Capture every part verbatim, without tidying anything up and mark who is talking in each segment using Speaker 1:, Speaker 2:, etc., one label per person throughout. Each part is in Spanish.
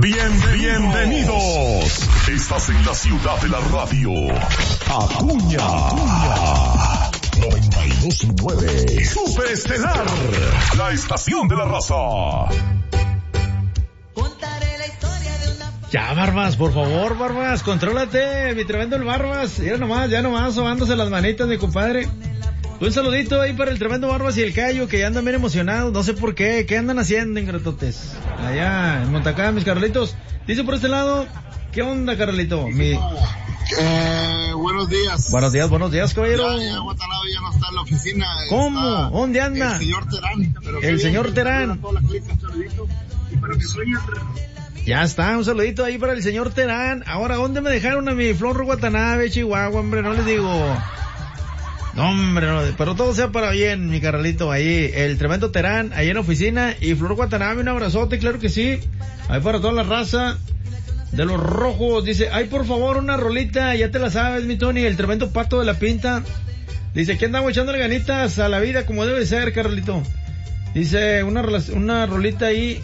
Speaker 1: Bien, bienvenidos. Estás en la ciudad de la radio. Acuña. Acuña. noventa y dos punto nueve. Superestelar. La estación de la raza.
Speaker 2: Ya, Barbas, por favor, Barbas, contrólate, mi tremendo el Barbas. Ya nomás, ya nomás, sobándose las manitas, mi compadre. Un saludito ahí para el tremendo Barbas y el Cayo, que ya andan bien emocionados, no sé por qué. ¿Qué andan haciendo, ingratotes? Allá, en Montacá, mis Carlitos. Dice por este lado, ¿qué onda, Carlito? Mi...
Speaker 3: Eh, buenos días.
Speaker 2: Buenos días, buenos días, caballero.
Speaker 3: Ya, ya Guatanao ya no está en la oficina.
Speaker 2: ¿Cómo?
Speaker 3: Está
Speaker 2: ¿Dónde anda?
Speaker 3: El señor Terán. Pero
Speaker 2: el señor bien, Terán.
Speaker 3: Toda la clica, un saludito. Y para que sueñe...
Speaker 2: Ya está, un saludito ahí para el señor Terán. Ahora, ¿dónde me dejaron a mi Flor Guatanabe, Chihuahua, hombre? No les digo. No, hombre, no, pero todo sea para bien, mi Carlito, ahí, el tremendo Terán, ahí en la oficina, y Flor Guatanabe, un abrazote, claro que sí, ahí para toda la raza de los rojos. Dice, ay, por favor, una rolita, ya te la sabes, mi Tony, el tremendo Pato de la Pinta. Dice, que andamos echándole ganitas a la vida como debe ser, Carlito. Dice, una, una rolita ahí,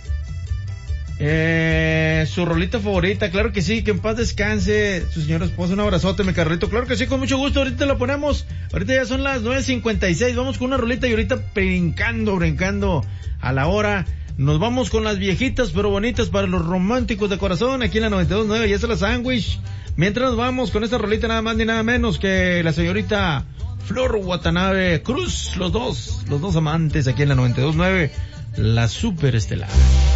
Speaker 2: Eh, su rolita favorita, claro que sí, que en paz descanse su señora esposa, un abrazote, mi Carlito, claro que sí, con mucho gusto, ahorita lo ponemos, ahorita ya son las nueve cincuenta y seis, vamos con una rolita y ahorita brincando, brincando a la hora, nos vamos con las viejitas pero bonitas para los románticos de corazón, aquí en la noventa y dos punto nueve, y esa es la sándwich, mientras nos vamos con esta rolita nada más ni nada menos que la señorita Flor Guatanabe Cruz, los dos, los dos amantes aquí en la noventa y dos punto nueve, la Superestelar.